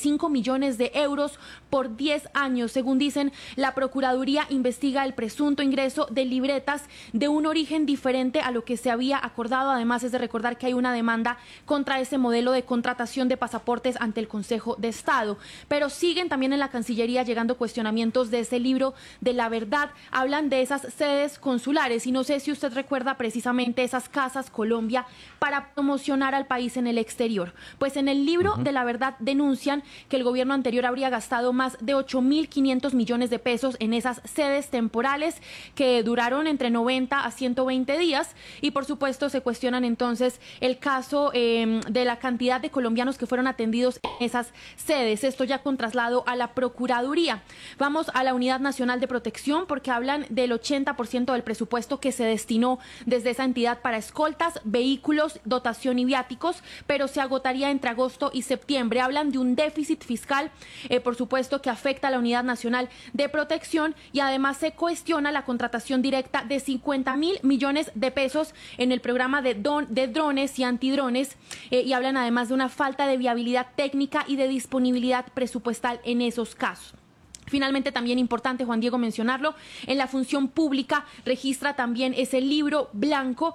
45 millones de euros por 10 años. Según dicen, la Procuraduría investiga el presunto ingreso de libretas de un origen diferente a lo que se había acordado. Además, es de recordar que hay una demanda contra ese modelo de contratación de pasaportes ante el Consejo de Estado. Pero siguen también en la Cancillería llegando cuestionamientos de ese libro de la verdad. Hablan de esas sedes consulares y no sé si usted recuerda precisamente esas Casas Colombia para promocionar al país en el exterior. Pues en el libro de la verdad denuncian que el gobierno anterior habría gastado más de 8.500 millones de pesos en esas sedes temporales que duraron entre 90 a 120 días y por supuesto se cuestionan entonces el caso de la cantidad de colombianos que fueron atendidos en esas sedes. Esto ya con traslado a la Procuraduría. Vamos a la Unidad Nacional de Protección porque hablan del 80% del presupuesto que se destinó desde esa entidad para escoltas, vehículos, dotación y viáticos, pero se agotaría entre agosto y septiembre. Hablan de un déficit fiscal, por supuesto, que afecta a la Unidad Nacional de Protección y además se cuestiona la contratación directa de 50.000 millones de pesos en el programa de drones y antidrones y hablan además de una falta de viabilidad técnica y de disponibilidad presupuestal en esos casos. Finalmente, también importante, Juan Diego, mencionarlo, en la función pública registra también ese libro blanco,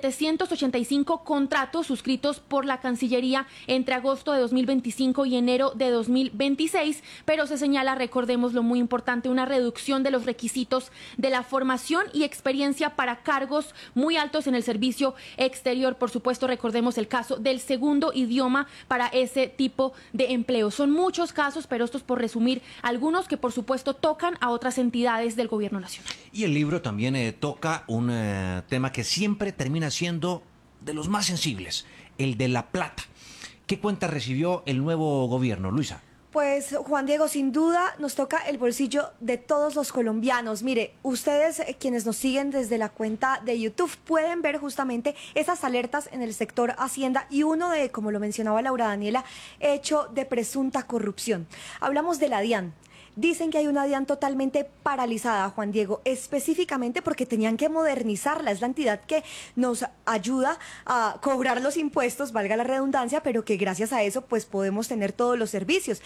785 contratos suscritos por la Cancillería entre agosto de 2025 y enero de 2026, pero se señala, recordemos lo muy importante, una reducción de los requisitos de la formación y experiencia para cargos muy altos en el servicio exterior. Por supuesto, recordemos el caso del segundo idioma para ese tipo de empleo. Son muchos casos, pero estos por resumir algunos que por supuesto tocan a otras entidades del gobierno nacional. Y el libro también toca un tema que siempre termina siendo de los más sensibles, el de la plata. ¿Qué cuenta recibió el nuevo gobierno, Luisa? Pues, Juan Diego, sin duda nos toca el bolsillo de todos los colombianos. Mire, ustedes quienes nos siguen desde la cuenta de YouTube pueden ver justamente esas alertas en el sector Hacienda y uno de, como lo mencionaba Laura Daniela, hecho de presunta corrupción. Hablamos de la DIAN. Dicen que hay una DIAN totalmente paralizada, Juan Diego, específicamente porque tenían que modernizarla. Es la entidad que nos ayuda a cobrar los impuestos, valga la redundancia, pero que gracias a eso pues podemos tener todos los servicios.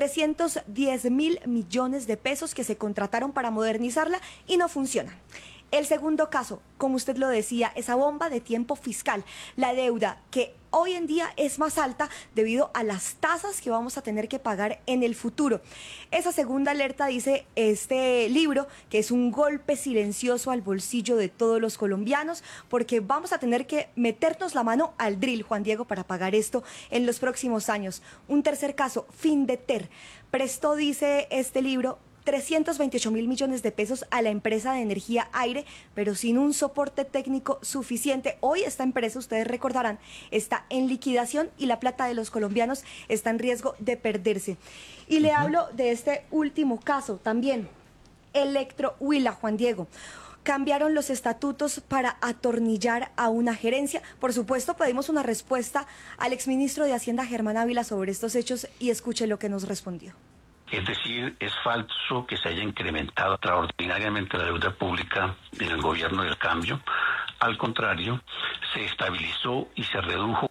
310.000 millones de pesos que se contrataron para modernizarla y no funcionan. El segundo caso, como usted lo decía, esa bomba de tiempo fiscal, la deuda que hoy en día es más alta debido a las tasas que vamos a tener que pagar en el futuro. Esa segunda alerta dice este libro que es un golpe silencioso al bolsillo de todos los colombianos porque vamos a tener que meternos la mano al drill, Juan Diego, para pagar esto en los próximos años. Un tercer caso, Findeter, prestó, dice este libro, 328.000 millones de pesos a la empresa de energía aire, pero sin un soporte técnico suficiente. Hoy esta empresa, ustedes recordarán, está en liquidación y la plata de los colombianos está en riesgo de perderse. Y le hablo de este último caso también, Electrohuila, Juan Diego. Cambiaron los estatutos para atornillar a una gerencia. Por supuesto, pedimos una respuesta al exministro de Hacienda, Germán Ávila, sobre estos hechos y escuche lo que nos respondió. Es decir, es falso que se haya incrementado extraordinariamente la deuda pública en el gobierno del cambio. Al contrario, se estabilizó y se redujo.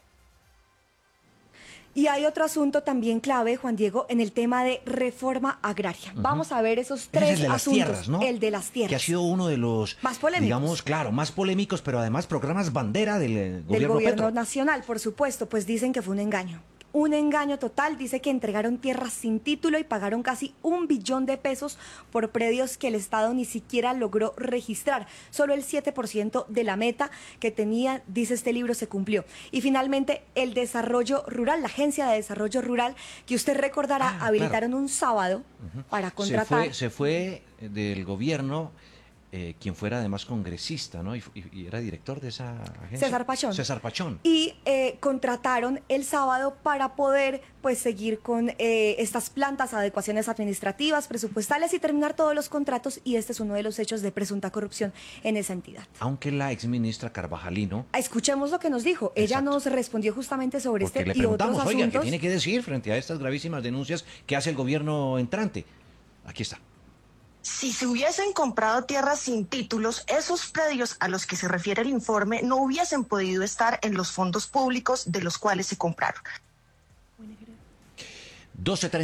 Y hay otro asunto también clave, Juan Diego, en el tema de reforma agraria. Vamos a ver esos tres asuntos. Tierras, ¿no? El de las tierras. Que ha sido uno de los más polémicos. Digamos, claro, más polémicos, pero además programas bandera del gobierno Petro. Nacional, por supuesto, pues dicen que fue un engaño. Un engaño total, dice que entregaron tierras sin título y pagaron casi 1 billón de pesos por predios que el Estado ni siquiera logró registrar. Solo el 7% de la meta que tenía, dice este libro, se cumplió. Y finalmente, el desarrollo rural, la Agencia de Desarrollo Rural, que usted recordará, habilitaron un sábado para contratar. Se fue del gobierno quien fuera además congresista, ¿no? Y era director de esa agencia. César Pachón. Y contrataron el sábado para poder pues seguir con estas plantas, adecuaciones administrativas, presupuestales y terminar todos los contratos, y este es uno de los hechos de presunta corrupción en esa entidad. Aunque la exministra Carvajalino... Escuchemos lo que nos dijo. Exacto. Ella nos respondió justamente sobre porque este le y otros asuntos. oiga, ¿qué tiene que decir frente a estas gravísimas denuncias que hace el gobierno entrante? Aquí está. Si se hubiesen comprado tierras sin títulos, esos predios a los que se refiere el informe no hubiesen podido estar en los fondos públicos de los cuales se compraron. 12:30